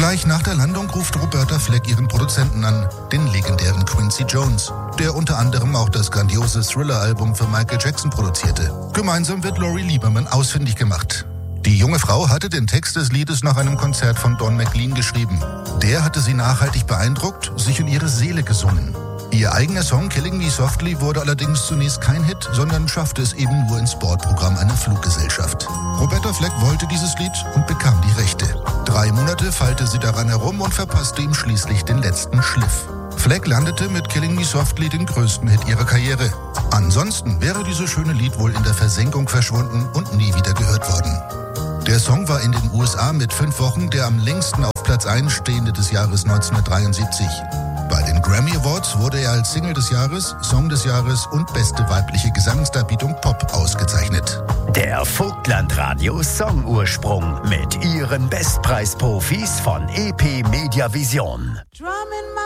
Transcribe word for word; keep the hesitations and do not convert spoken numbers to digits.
Gleich nach der Landung ruft Roberta Fleck ihren Produzenten an, den legendären Quincy Jones, der unter anderem auch das grandiose Thriller-Album für Michael Jackson produzierte. Gemeinsam wird Lori Lieberman ausfindig gemacht. Die junge Frau hatte den Text des Liedes nach einem Konzert von Don McLean geschrieben. Der hatte sie nachhaltig beeindruckt, sich in ihre Seele gesungen. Ihr eigener Song Killing Me Softly wurde allerdings zunächst kein Hit, sondern schaffte es eben nur ins Bordprogramm einer Fluggesellschaft. Roberta Fleck wollte dieses Lied und bekam die Rechte. Drei Monate feilte sie daran herum und verpasste ihm schließlich den letzten Schliff. Fleck landete mit Killing Me Softly den größten Hit ihrer Karriere. Ansonsten wäre dieses schöne Lied wohl in der Versenkung verschwunden und nie wieder gehört worden. Der Song war in den U S A mit fünf Wochen der am längsten auf Platz eins stehende des Jahres neunzehnhundertdreiundsiebzig. Bei den Grammy Awards wurde er als Single des Jahres, Song des Jahres und beste weibliche Gesangsdarbietung Pop ausgezeichnet. Der Vogtlandradio Songursprung mit ihren Bestpreisprofis von E P Media Vision.